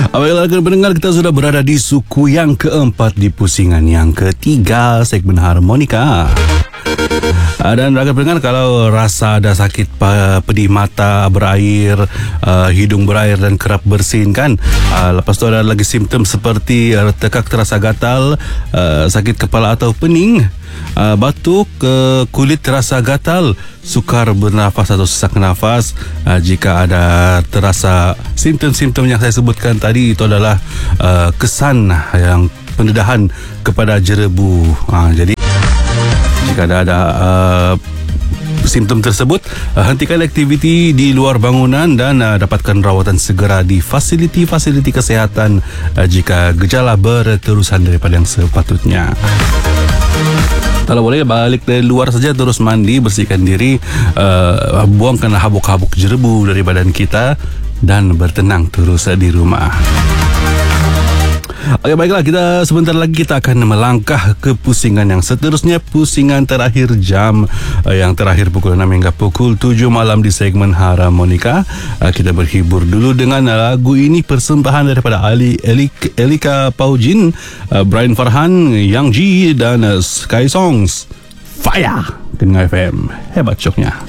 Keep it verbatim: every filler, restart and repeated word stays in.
Baiklah pendengar, kita sudah berada di suku yang keempat di pusingan yang ketiga segmen Harmonika. Dan rakan pendengar, kalau rasa ada sakit pedih mata, berair, uh, hidung berair dan kerap bersin kan, uh, lepas tu ada lagi simptom seperti uh, tekak terasa gatal, uh, sakit kepala atau pening, uh, batuk, uh, kulit terasa gatal, sukar bernafas atau sesak nafas. uh, Jika ada terasa simptom-simptom yang saya sebutkan tadi, itu adalah uh, kesan yang pendedahan kepada jerebu. uh, Jadi jika ada, ada uh, simptom tersebut, uh, hentikan aktiviti di luar bangunan dan uh, dapatkan rawatan segera di fasiliti-fasiliti kesihatan uh, jika gejala berterusan daripada yang sepatutnya. Kalau boleh, balik dari luar saja, terus mandi, bersihkan diri, uh, buangkan habuk-habuk jerebu dari badan kita dan bertenang terus di rumah. Okey, baiklah, kita sebentar lagi kita akan melangkah ke pusingan yang seterusnya, pusingan terakhir jam uh, yang terakhir pukul enam hingga pukul tujuh malam di segmen Harmonika. Uh, kita berhibur dulu dengan lagu ini, persembahan daripada Ali Elik, Elika Paujin, uh, Brian Farhan, Yang Ji dan uh, Sky Songs. Fire dengan F M. Hebat coknya.